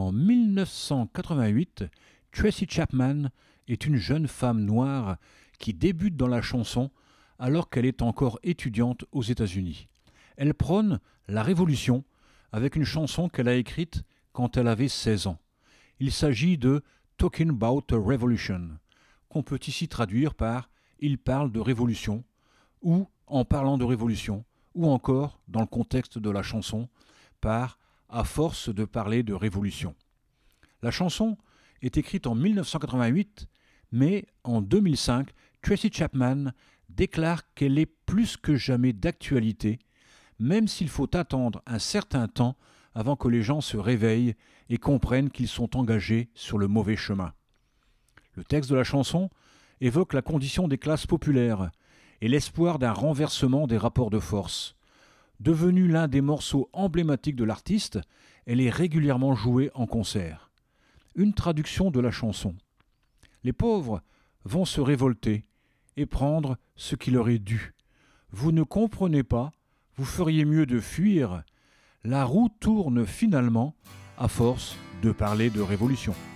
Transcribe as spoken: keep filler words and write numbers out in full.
En mille neuf cent quatre-vingt-huit, Tracy Chapman est une jeune femme noire qui débute dans la chanson alors qu'elle est encore étudiante aux États-Unis. Elle prône la révolution avec une chanson qu'elle a écrite quand elle avait seize ans. Il s'agit de « Talking About a Revolution », qu'on peut ici traduire par « Il parle de révolution » ou « En parlant de révolution » ou encore, dans le contexte de la chanson, par « À force de parler de révolution ». La chanson est écrite en mille neuf cent quatre-vingt-huit, mais en deux mille cinq, Tracy Chapman déclare qu'elle est plus que jamais d'actualité, même s'il faut attendre un certain temps avant que les gens se réveillent et comprennent qu'ils sont engagés sur le mauvais chemin. Le texte de la chanson évoque la condition des classes populaires et l'espoir d'un renversement des rapports de force. Devenue l'un des morceaux emblématiques de l'artiste, elle est régulièrement jouée en concert. Une traduction de la chanson. Les pauvres vont se révolter et prendre ce qui leur est dû. Vous ne comprenez pas, vous feriez mieux de fuir. La roue tourne finalement à force de parler de révolution.